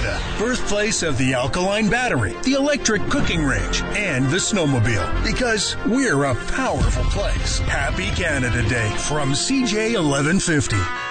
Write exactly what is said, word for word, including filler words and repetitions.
Canada, birthplace of the alkaline battery, the electric cooking range, and the snowmobile. Because we're a powerful place. Happy Canada Day from C J eleven fifty.